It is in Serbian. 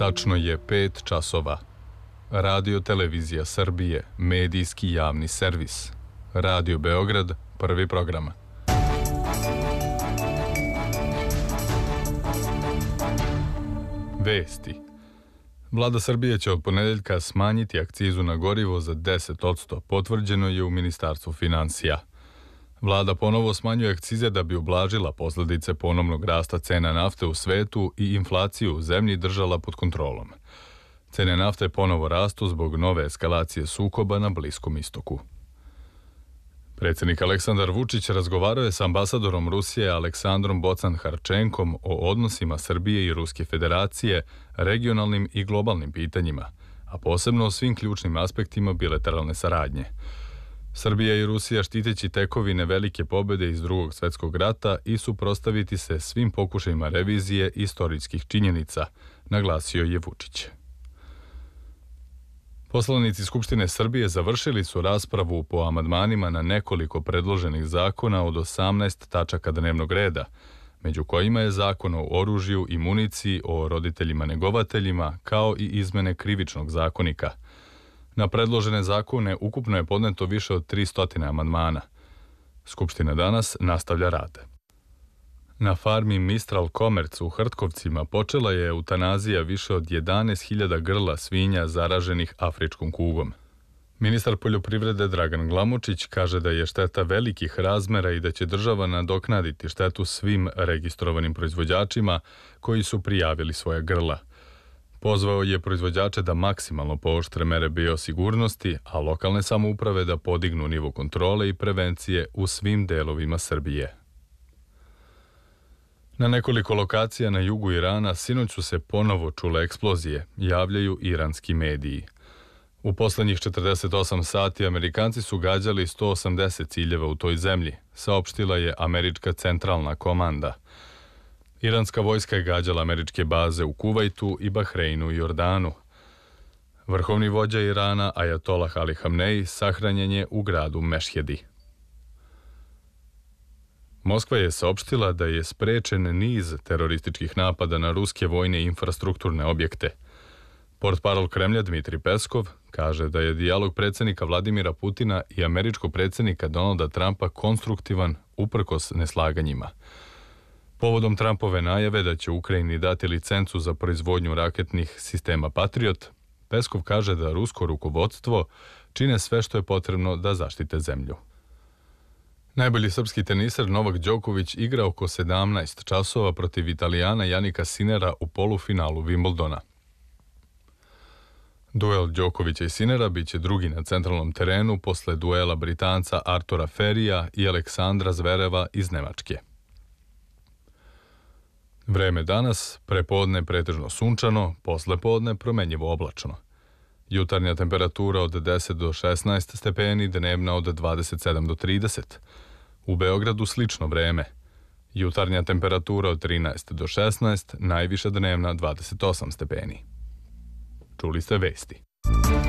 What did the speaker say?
Tačno je 5 časova. Radio Televizija Srbije, medijski javni servis. Radio Beograd, prvi program. Vesti. Vlada Srbije će od ponedeljka smanjiti akcizu na gorivo za 10%, potvrđeno je u Ministarstvu finansija. Vlada ponovo smanjuje akcize da bi ublažila posledice ponovnog rasta cena nafte u svetu i inflaciju u zemlji držala pod kontrolom. Cene nafte ponovo rastu zbog nove eskalacije sukoba na Bliskom istoku. Predsjednik Aleksandar Vučić razgovarao je s ambasadorom Rusije Aleksandrom Bocan-Harčenkom o odnosima Srbije i Ruske federacije, regionalnim i globalnim pitanjima, a posebno o svim ključnim aspektima bilateralne saradnje. Srbija i Rusija štiteći tekovine velike pobjede iz Drugog svjetskog rata i suprotstaviti se svim pokušajima revizije istorijskih činjenica, naglasio je Vučić. Poslanici Skupštine Srbije završili su raspravu po amandmanima na nekoliko predloženih zakona od 18 tačaka dnevnog reda, među kojima je Zakon o oružju i municiji, o roditeljima negovateljima, kao i izmene Krivičnog zakonika. Na predložene zakone ukupno je podneto više od 300 amandmana. Skupština danas nastavlja rad. Na farmi Mistral Komerc u Hrtkovcima počela je eutanazija više od 11.000 grla svinja zaraženih afričkom kugom. Ministar poljoprivrede Dragan Glamočić kaže da je šteta velikih razmera i da će država nadoknaditi štetu svim registrovanim proizvođačima koji su prijavili svoje grla. Pozvao je proizvođače da maksimalno pooštre mere biosigurnosti, a lokalne samouprave da podignu nivo kontrole i prevencije u svim delovima Srbije. Na nekoliko lokacija na jugu Irana sinoć su se ponovo čule eksplozije, javljaju iranski mediji. U poslednjih 48 sati Amerikanci su gađali 180 ciljeva u toj zemlji, saopštila je američka centralna komanda. Iranska vojska je gađala američke baze u Kuvajtu i Bahreinu i Jordanu. Vrhovni vođa Irana, Ajatolah Ali Hamnej, sahranjen je u gradu Mešhedi. Moskva je saopštila da je sprečen niz terorističkih napada na ruske vojne i infrastrukturne objekte. Portparol Kremlja Dmitri Peskov kaže da je dijalog predsjednika Vladimira Putina i američkog predsjednika Donalda Trumpa konstruktivan uprkos neslaganjima. Povodom Trumpove najave da će Ukrajini dati licencu za proizvodnju raketnih sistema Patriot, Peskov kaže da rusko rukovodstvo čine sve što je potrebno da zaštite zemlju. Najbolji srpski teniser Novak Đoković igra oko 17 časova protiv Italijana Janika Sinera u polufinalu Wimbledona. Duel Đokovića i Sinera biće drugi na centralnom terenu posle duela Britanca Artura Ferija i Aleksandra Zvereva iz Nemačke. Vreme danas, prepodne pretežno sunčano, poslepodne promenjivo oblačno. Jutarnja temperatura od 10 do 16 stepeni, dnevna od 27 do 30. U Beogradu slično vreme. Jutarnja temperatura od 13 do 16, najviša dnevna 28 stepeni. Čuli ste vesti.